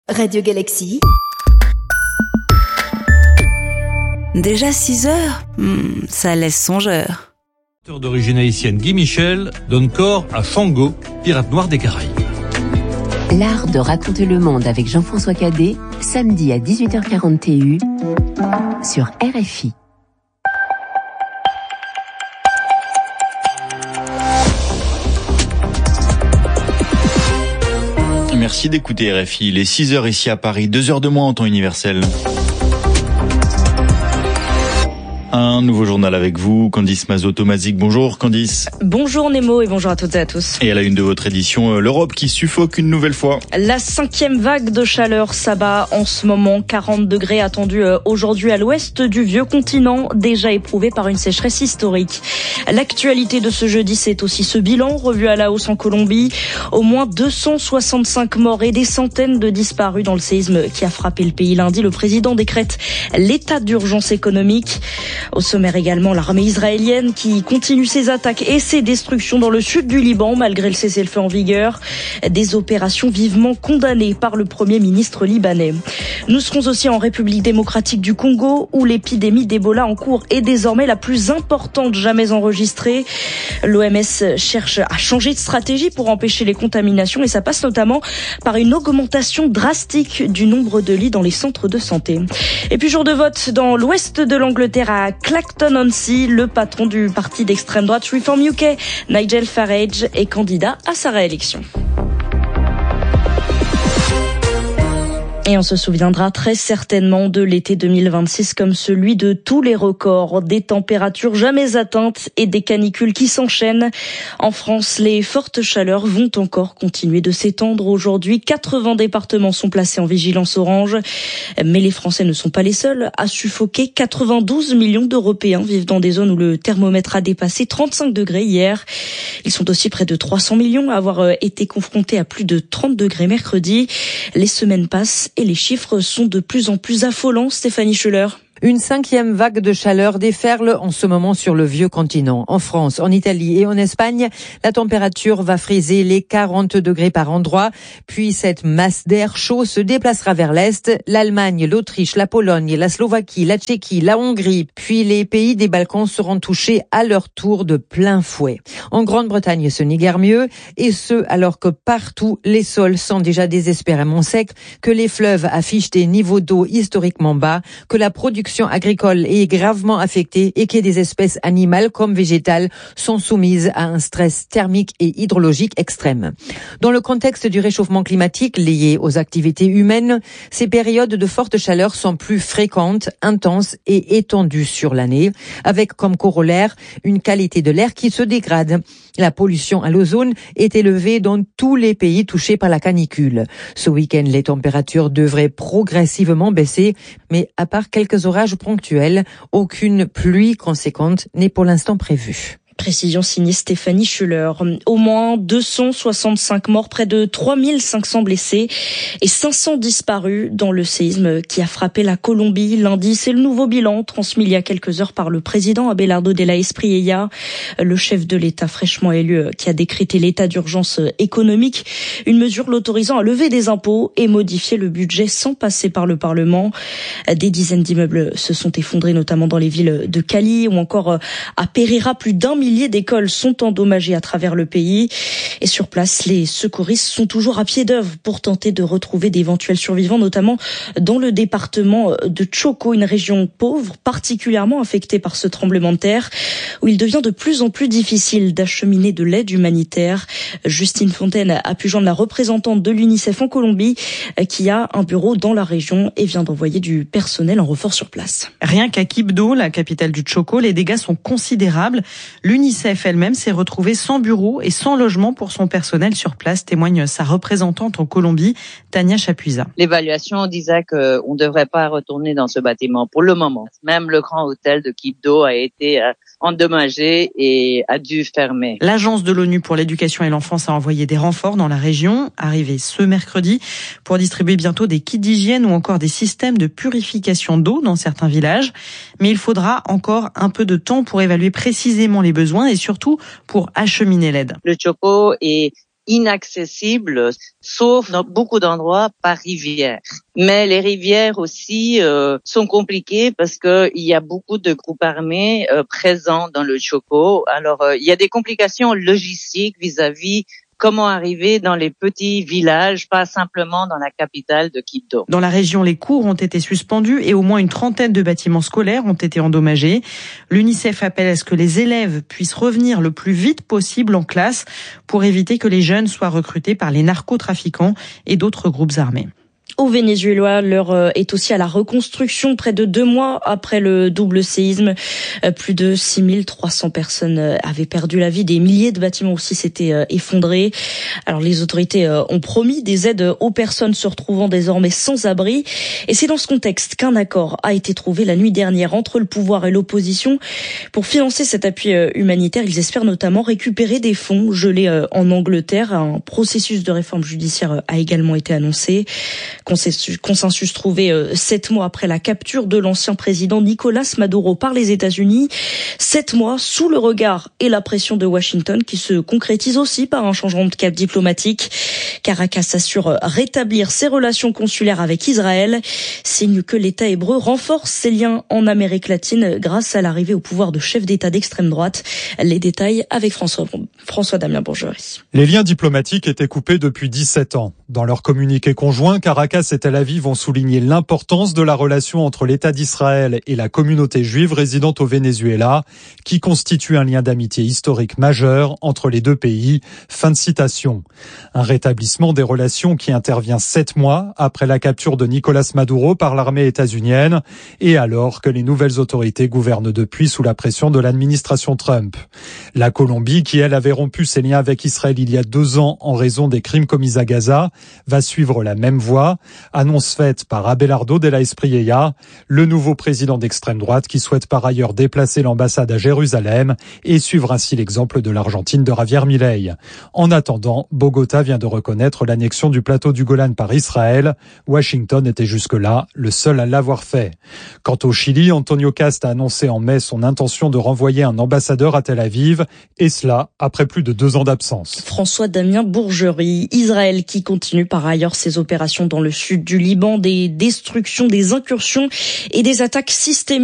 Radio Galaxy. Déjà 6 heures, ça laisse songeur. L'acteur d'origine haïtienne Guy Michel donne corps à Shango, pirate noir des Caraïbes. L'art de raconter le monde avec Jean-François Cadet, samedi à 18h40 TU sur RFI. Merci d'écouter RFI. Il est 6h ici à Paris, 2h de moins en temps universel. Un nouveau journal avec vous, Candice Mazot-Tomazic. Bonjour Candice. Bonjour Nemo et bonjour à toutes et à tous. Et à la une de votre édition, l'Europe qui suffoque une nouvelle fois. La 5e vague de chaleur s'abat en ce moment. 40 degrés attendus aujourd'hui à l'ouest du vieux continent, déjà éprouvé par une sécheresse historique. L'actualité de ce jeudi, c'est aussi ce bilan revu à la hausse en Colombie. Au moins 265 morts et des centaines de disparus dans le séisme qui a frappé le pays lundi. Le président décrète l'état d'urgence économique. Au sommaire également, l'armée israélienne qui continue ses attaques et ses destructions dans le sud du Liban, malgré le cessez-le-feu en vigueur. Des opérations vivement condamnées par le Premier ministre libanais. Nous serons aussi en République démocratique du Congo, où l'épidémie d'Ebola en cours est désormais la plus importante jamais enregistrée. L'OMS cherche à changer de stratégie pour empêcher les contaminations et ça passe notamment par une augmentation drastique du nombre de lits dans les centres de santé. Et puis jour de vote dans l'ouest de l'Angleterre à Clacton-on-Sea, le patron du parti d'extrême droite Reform UK, Nigel Farage, est candidat à sa réélection. Et on se souviendra très certainement de l'été 2026 comme celui de tous les records, des températures jamais atteintes et des canicules qui s'enchaînent. En France, les fortes chaleurs vont encore continuer de s'étendre. Aujourd'hui, 80 départements sont placés en vigilance orange. Mais les Français ne sont pas les seuls à suffoquer. 92 millions d'Européens vivent dans des zones où le thermomètre a dépassé 35 degrés hier. Ils sont aussi près de 300 millions à avoir été confrontés à plus de 30 degrés mercredi. Les semaines passent et les chiffres sont de plus en plus affolants. Stéphanie Schuller. Une 5e vague de chaleur déferle en ce moment sur le vieux continent. En France, en Italie et en Espagne, la température va friser les 40 degrés par endroit. Puis cette masse d'air chaud se déplacera vers l'Est. L'Allemagne, l'Autriche, la Pologne, la Slovaquie, la Tchéquie, la Hongrie, puis les pays des Balkans seront touchés à leur tour de plein fouet. En Grande-Bretagne, ce n'est guère mieux. Et ce, alors que partout, les sols sont déjà désespérément secs, que les fleuves affichent des niveaux d'eau historiquement bas, que la production agricole est gravement affectée et que des espèces animales comme végétales sont soumises à un stress thermique et hydrologique extrême. Dans le contexte du réchauffement climatique lié aux activités humaines, ces périodes de forte chaleur sont plus fréquentes, intenses et étendues sur l'année, avec comme corollaire une qualité de l'air qui se dégrade. La pollution à l'ozone est élevée dans tous les pays touchés par la canicule. Ce week-end, les températures devraient progressivement baisser, mais à part quelques orages ponctuels, aucune pluie conséquente n'est pour l'instant prévue. Précision signée Stéphanie Schuller. Au moins 265 morts, près de 3500 blessés et 500 disparus dans le séisme qui a frappé la Colombie lundi. C'est le nouveau bilan transmis il y a quelques heures par le président Abelardo de la Espriella, le chef de l'État fraîchement élu qui a décrété l'état d'urgence économique, une mesure l'autorisant à lever des impôts et modifier le budget sans passer par le Parlement. Des dizaines d'immeubles se sont effondrés, notamment dans les villes de Cali ou encore à Pereira. Plus d'1 millier d'écoles sont endommagées à travers le pays. Et sur place, les secouristes sont toujours à pied d'œuvre pour tenter de retrouver d'éventuels survivants, notamment dans le département de Choco, une région pauvre, particulièrement affectée par ce tremblement de terre, où il devient de plus en plus difficile d'acheminer de l'aide humanitaire. Justine Fontaine a pu joindre la représentante de l'UNICEF en Colombie, qui a un bureau dans la région et vient d'envoyer du personnel en renfort sur place. Rien qu'à Quibdó, la capitale du Choco, les dégâts sont considérables. L'UNICEF elle-même s'est retrouvée sans bureau et sans logement pour son personnel sur place, témoigne sa représentante en Colombie, Tania Chapuisa. L'évaluation disait qu'on ne devrait pas retourner dans ce bâtiment pour le moment. Même le grand hôtel de Quibdó a été endommagé et a dû fermer. L'Agence de l'ONU pour l'éducation et l'enfance a envoyé des renforts dans la région, arrivés ce mercredi, pour distribuer bientôt des kits d'hygiène ou encore des systèmes de purification d'eau dans certains villages. Mais il faudra encore un peu de temps pour évaluer précisément les besoins et surtout pour acheminer l'aide. Le Choco est inaccessible, sauf dans beaucoup d'endroits par rivière. Mais les rivières aussi sont compliquées parce que il y a beaucoup de groupes armés présents dans le Chocó. Alors il y a des complications logistiques vis-à-vis comment arriver dans les petits villages, pas simplement dans la capitale de Quibdó. Dans la région, les cours ont été suspendus et au moins une trentaine de bâtiments scolaires ont été endommagés. L'UNICEF appelle à ce que les élèves puissent revenir le plus vite possible en classe pour éviter que les jeunes soient recrutés par les narcotrafiquants et d'autres groupes armés. Au Venezuela, l'heure est aussi à la reconstruction. Près de 2 mois après le double séisme, plus de 6300 personnes avaient perdu la vie. Des milliers de bâtiments aussi s'étaient effondrés. Alors les autorités ont promis des aides aux personnes se retrouvant désormais sans abri. Et c'est dans ce contexte qu'un accord a été trouvé la nuit dernière entre le pouvoir et l'opposition. Pour financer cet appui humanitaire, ils espèrent notamment récupérer des fonds gelés en Angleterre. Un processus de réforme judiciaire a également été annoncé. Consensus trouvé 7 mois après la capture de l'ancien président Nicolás Maduro par les États-Unis. 7 mois sous le regard et la pression de Washington qui se concrétise aussi par un changement de cap diplomatique. Caracas assure rétablir ses relations consulaires avec Israël, signe que l'État hébreu renforce ses liens en Amérique latine grâce à l'arrivée au pouvoir de chefs d'État d'extrême droite. Les détails avec François Damien Bourgerie. Les liens diplomatiques étaient coupés depuis 17 ans. Dans leur communiqué conjoint, Caracas et Tel Aviv ont souligné l'importance de la relation entre l'État d'Israël et la communauté juive résidente au Venezuela, qui constitue un lien d'amitié historique majeur entre les deux pays. Fin de citation. Un rétablissement des relations qui intervient 7 mois après la capture de Nicolás Maduro par l'armée états-unienne et alors que les nouvelles autorités gouvernent depuis sous la pression de l'administration Trump. La Colombie, qui elle avait rompu ses liens avec Israël il y a 2 ans en raison des crimes commis à Gaza, va suivre la même voie. Annonce faite par Abelardo de la Espriella, le nouveau président d'extrême droite qui souhaite par ailleurs déplacer l'ambassade à Jérusalem et suivre ainsi l'exemple de l'Argentine de Javier Milei. En attendant, Bogota vient de reconnaître l'annexion du plateau du Golan par Israël. Washington était jusque-là le seul à l'avoir fait. Quant au Chili, Antonio Cast a annoncé en mai son intention de renvoyer un ambassadeur à Tel Aviv, et cela après plus de 2 ans d'absence. François Damien Bourgerie. Israël qui continue par ailleurs ses opérations dans le sud du Liban, des destructions, des incursions et des attaques systémiques